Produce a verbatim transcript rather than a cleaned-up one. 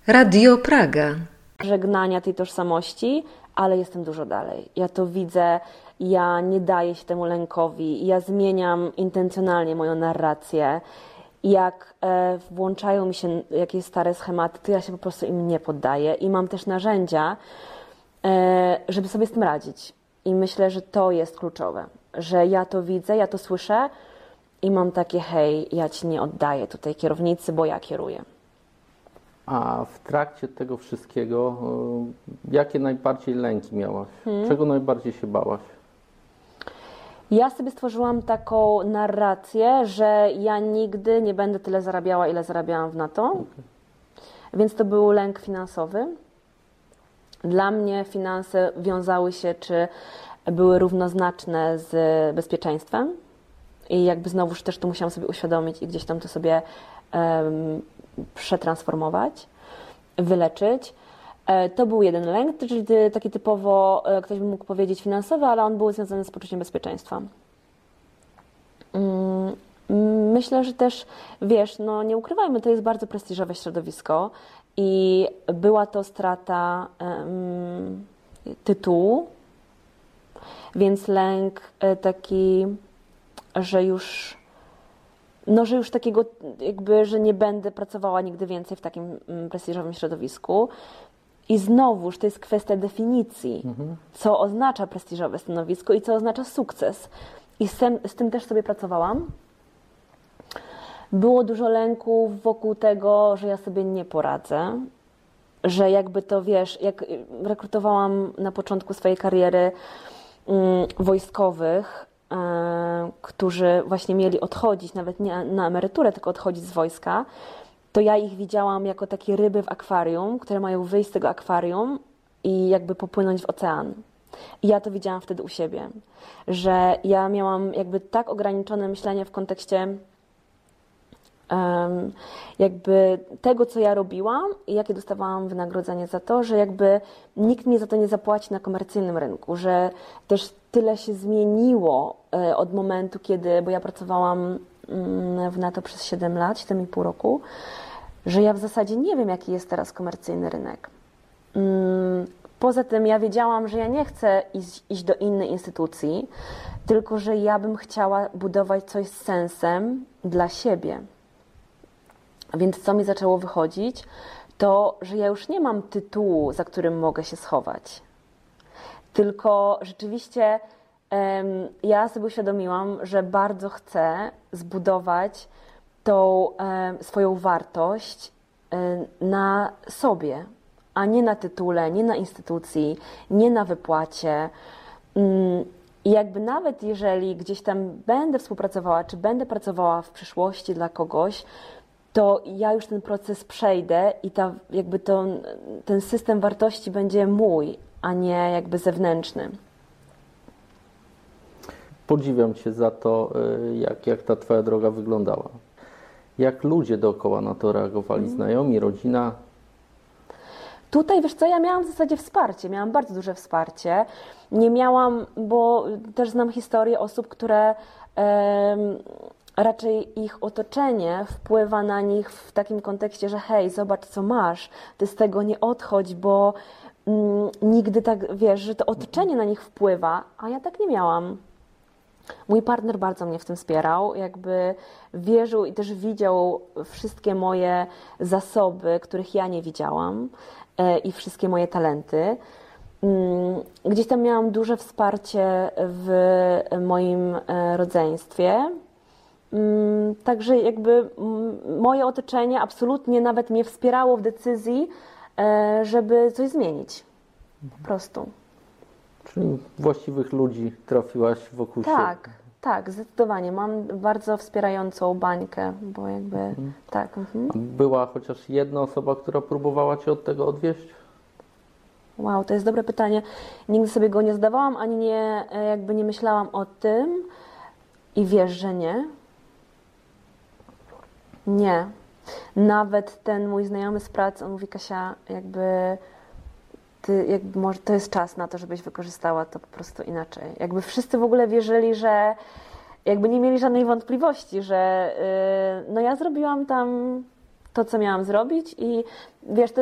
Radio Praga. Żegnania tej tożsamości, ale jestem dużo dalej. Ja to widzę, ja nie daję się temu lękowi, ja zmieniam intencjonalnie moją narrację. Jak e, włączają mi się jakieś stare schematy, to ja się po prostu im nie poddaję i mam też narzędzia, e, żeby sobie z tym radzić. I myślę, że to jest kluczowe, że ja to widzę, ja to słyszę i mam takie, hej, ja ci nie oddaję tutaj kierownicy, bo ja kieruję. A w trakcie tego wszystkiego, y, jakie najbardziej lęki miałaś? Hmm. Czego najbardziej się bałaś? Ja sobie stworzyłam taką narrację, że ja nigdy nie będę tyle zarabiała, ile zarabiałam w NATO. Okay. Więc to był lęk finansowy. Dla mnie finanse wiązały się, czy były równoznaczne z bezpieczeństwem. I jakby znowuż też to musiałam sobie uświadomić i gdzieś tam to sobie um, przetransformować, wyleczyć. To był jeden lęk, czyli taki typowo, ktoś by mógł powiedzieć finansowy, ale on był związany z poczuciem bezpieczeństwa. Myślę, że też, wiesz, no nie ukrywajmy, to jest bardzo prestiżowe środowisko i była to strata um, tytułu, więc lęk taki, że już No, że już takiego jakby, że nie będę pracowała nigdy więcej w takim prestiżowym środowisku. I znowuż to jest kwestia definicji, mhm. co oznacza prestiżowe stanowisko i co oznacza sukces. I z tym, z tym też sobie pracowałam. Było dużo lęków wokół tego, że ja sobie nie poradzę, że jakby to, wiesz, jak rekrutowałam na początku swojej kariery um, wojskowych, którzy właśnie mieli odchodzić, nawet nie na emeryturę, tylko odchodzić z wojska, to ja ich widziałam jako takie ryby w akwarium, które mają wyjść z tego akwarium i jakby popłynąć w ocean. I ja to widziałam wtedy u siebie, że ja miałam jakby tak ograniczone myślenie w kontekście um, jakby tego, co ja robiłam i jakie dostawałam wynagrodzenie za to, że jakby nikt mi za to nie zapłaci na komercyjnym rynku, że też tyle się zmieniło od momentu, kiedy, bo ja pracowałam w NATO przez siedem lat, siedem i pół roku, że ja w zasadzie nie wiem, jaki jest teraz komercyjny rynek. Poza tym ja wiedziałam, że ja nie chcę iść, iść do innej instytucji, tylko że ja bym chciała budować coś z sensem dla siebie. Więc co mi zaczęło wychodzić, to, że ja już nie mam tytułu, za którym mogę się schować. Tylko rzeczywiście um, ja sobie uświadomiłam, że bardzo chcę zbudować tą um, swoją wartość um, na sobie, a nie na tytule, nie na instytucji, nie na wypłacie. Um, I jakby nawet jeżeli gdzieś tam będę współpracowała, czy będę pracowała w przyszłości dla kogoś, to ja już ten proces przejdę i ta, jakby to, ten system wartości będzie mój, a nie jakby zewnętrzny. Podziwiam Cię za to, jak, jak ta Twoja droga wyglądała. Jak ludzie dookoła na to reagowali? Znajomi, rodzina? Tutaj, wiesz co, ja miałam w zasadzie wsparcie, miałam bardzo duże wsparcie. Nie miałam, bo też znam historię osób, które e, raczej ich otoczenie wpływa na nich w takim kontekście, że hej, zobacz co masz, ty z tego nie odchodź, bo mm, nigdy tak, wiesz, że to otoczenie na nich wpływa, a ja tak nie miałam. Mój partner bardzo mnie w tym wspierał, jakby wierzył i też widział wszystkie moje zasoby, których ja nie widziałam e, i wszystkie moje talenty. Mm, gdzieś tam miałam duże wsparcie w moim e, rodzeństwie. Także jakby moje otoczenie absolutnie nawet mnie wspierało w decyzji, żeby coś zmienić. Po prostu. Czyli właściwych ludzi trafiłaś wokół siebie. Tak, tak, zdecydowanie. Mam bardzo wspierającą bańkę, bo jakby mhm. tak. Mhm. Była chociaż jedna osoba, która próbowała Cię od tego odwieźć? Wow, to jest dobre pytanie. Nigdy sobie go nie zadawałam, ani nie, jakby nie myślałam o tym i wiesz, że nie. Nie. Nawet ten mój znajomy z pracy, on mówi, Kasia, jakby, ty, jakby może to jest czas na to, żebyś wykorzystała to po prostu inaczej. Jakby wszyscy w ogóle wierzyli, że jakby nie mieli żadnej wątpliwości, że yy, no ja zrobiłam tam to, co miałam zrobić i wiesz, to